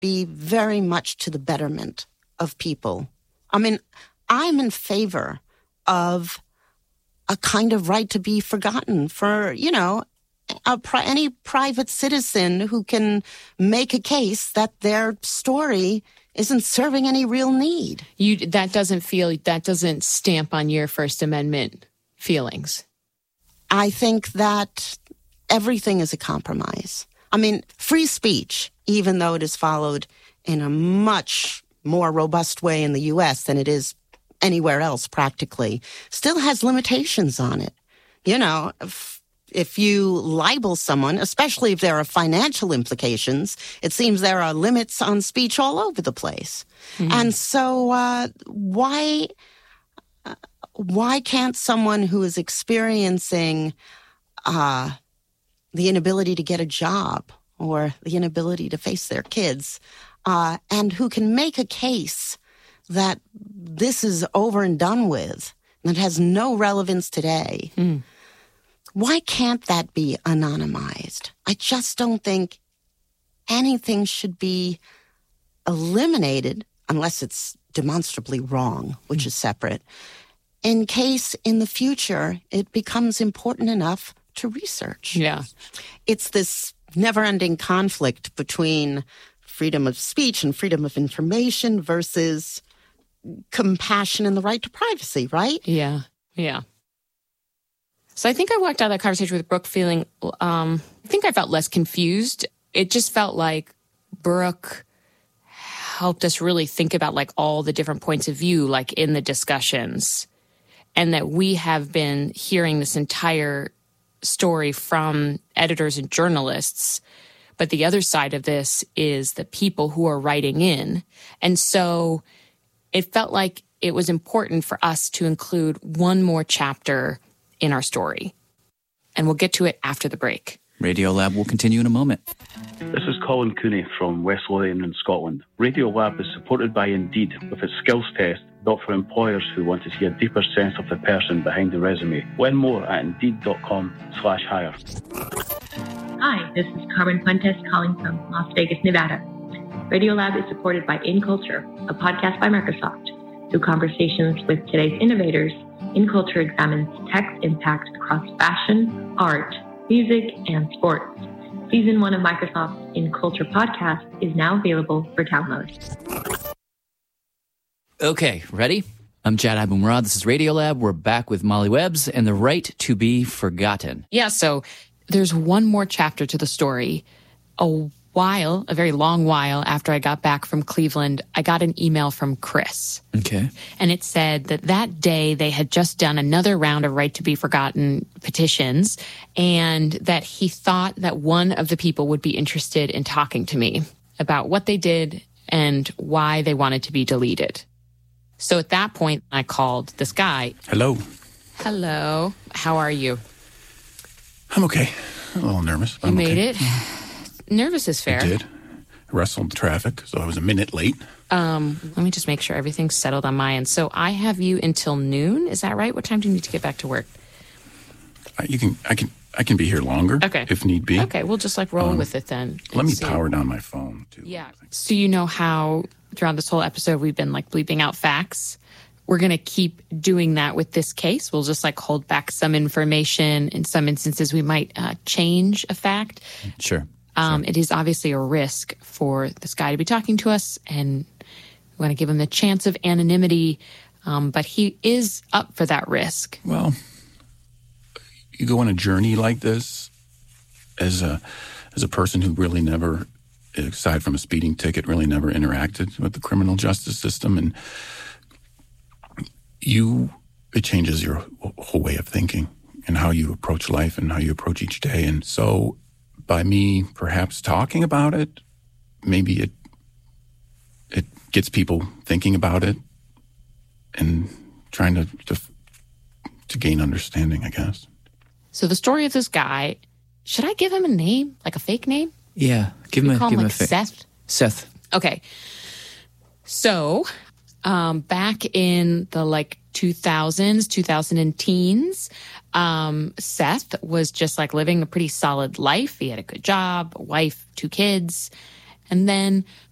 be very much to the betterment of people. I mean, I'm in favor of a kind of right to be forgotten for, any private citizen who can make a case that their story isn't serving any real need. That doesn't stamp on your First Amendment feelings. I think that everything is a compromise. I mean, free speech, even though it is followed in a much more robust way in the U.S. than it is anywhere else practically, still has limitations on it. If you libel someone, especially if there are financial implications, it seems there are limits on speech all over the place. Mm-hmm. And so why can't someone who is experiencing the inability to get a job or the inability to face their kids, and who can make a case that this is over and done with, that has no relevance today, why can't that be anonymized? I just don't think anything should be eliminated unless it's demonstrably wrong, which is separate, in case in the future it becomes important enough to research. Yeah. It's this never-ending conflict between freedom of speech and freedom of information versus compassion and the right to privacy, right? Yeah. So I think I walked out of that conversation with Brooke feeling, I think I felt less confused. It just felt like Brooke helped us really think about like all the different points of view, like in the discussions, and that we have been hearing this entire story from editors and journalists. But the other side of this is the people who are writing in. And so it felt like it was important for us to include one more chapter in our story. And we'll get to it after the break. Radiolab will continue in a moment. This is Colin Cooney from West Lothian in Scotland. Radiolab is supported by Indeed with its skills test built for employers who want to see a deeper sense of the person behind the resume. Learn more at Indeed.com/hire. Hi, this is Carmen Fuentes calling from Las Vegas, Nevada. Radiolab is supported by In Culture, a podcast by Microsoft. Through conversations with today's innovators, In Culture examines tech's impact across fashion, art, music, and sports. Season 1 of Microsoft's In Culture podcast is now available for download. Okay, ready? I'm Jad Abumrad. This is Radiolab. We're back with Molly Webbs and the right to be forgotten. Yeah, so there's one more chapter to the story. A very long while after I got back from Cleveland, I got an email from Chris. Okay. And it said that day they had just done another round of Right to Be Forgotten petitions, and that he thought that one of the people would be interested in talking to me about what they did and why they wanted to be deleted. So at that point, I called this guy. Hello. Hello. How are you? I'm okay. A little nervous. You made it? Nervous is fair. I did. I wrestled traffic, so I was a minute late. Let me just make sure everything's settled on my end. So I have you until noon. Is that right? What time do you need to get back to work? I can be here longer, okay, if need be. Okay, we'll just roll with it then. Let me power down my phone, too. Yeah. So you know how throughout this whole episode we've been bleeping out facts? We're going to keep doing that with this case. We'll just hold back some information. In some instances, we might change a fact. Sure. It is obviously a risk for this guy to be talking to us, and we want to give him the chance of anonymity, but he is up for that risk. Well, you go on a journey like this as a person who really never, aside from a speeding ticket, really never interacted with the criminal justice system, and it changes your whole way of thinking and how you approach life and how you approach each day. And so by me perhaps talking about it, maybe it gets people thinking about it and trying to gain understanding, I guess. So the story of this guy, should I give him a name, like a fake name? Yeah, give him a fake. Seth? Seth. Okay. So back in the 2000s and teens, Seth was just living a pretty solid life. He had a good job, a wife, 2 kids. And then